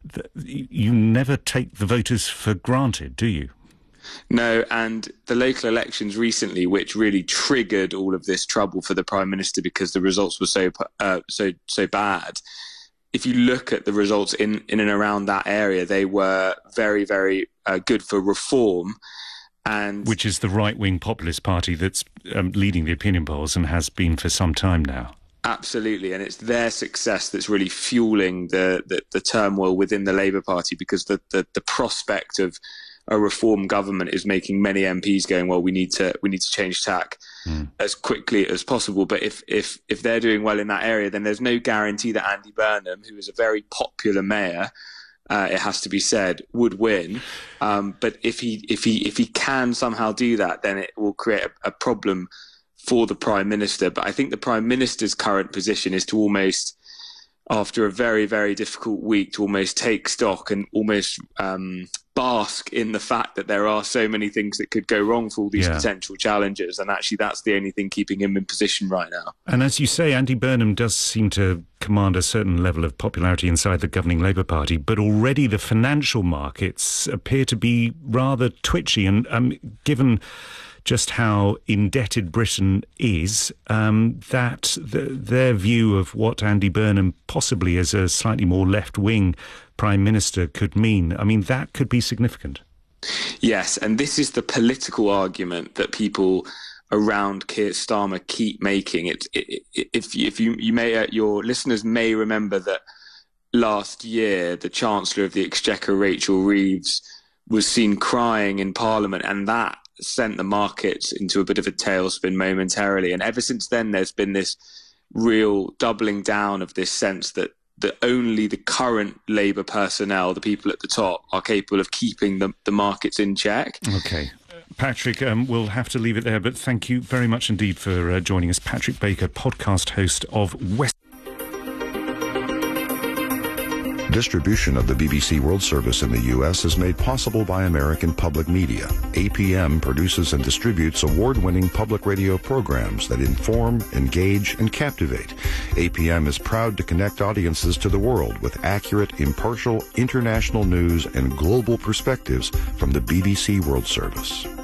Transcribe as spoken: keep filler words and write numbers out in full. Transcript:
th- you never take the voters for granted, do you? No, and the local elections recently, which really triggered all of this trouble for the Prime Minister because the results were so uh, so so bad. If you look at the results in, in and around that area, they were very, very uh, good for reform. And which is the right-wing populist party that's um, leading the opinion polls and has been for some time now. Absolutely, and it's their success that's really fueling the, the, the turmoil within the Labour Party, because the, the, the prospect of a reform government is making many M Ps going, well, we need to we need to change tack mm. as quickly as possible. But if if if they're doing well in that area, then there's no guarantee that Andy Burnham, who is a very popular mayor, uh, it has to be said, would win. Um, but if he if he if he can somehow do that, then it will create a, a problem for the Prime Minister. But I think the Prime Minister's current position is to almost, after a very, very difficult week, to almost take stock and almost um, bask in the fact that there are so many things that could go wrong for all these yeah. potential challenges. And actually, that's the only thing keeping him in position right now. And as you say, Andy Burnham does seem to command a certain level of popularity inside the governing Labour Party, but already the financial markets appear to be rather twitchy. And um, given just how indebted Britain is, um, that the, their view of what Andy Burnham possibly as a slightly more left-wing Prime Minister could mean, I mean, that could be significant. Yes, and this is the political argument that people around Keir Starmer keep making. It, it, it, if, if you, you may, uh, your listeners may remember that last year, the Chancellor of the Exchequer, Rachel Reeves, was seen crying in Parliament, and that sent the markets into a bit of a tailspin momentarily. And ever since then, there's been this real doubling down of this sense that, that only the current Labour personnel, the people at the top, are capable of keeping the, the markets in check. OK. Patrick, um, we'll have to leave it there, but thank you very much indeed for uh, joining us. Patrick Baker, podcast host of West... Distribution of the B B C World Service in the U S is made possible by American Public Media. A P M produces and distributes award-winning public radio programs that inform, engage, and captivate. A P M is proud to connect audiences to the world with accurate, impartial, international news and global perspectives from the B B C World Service.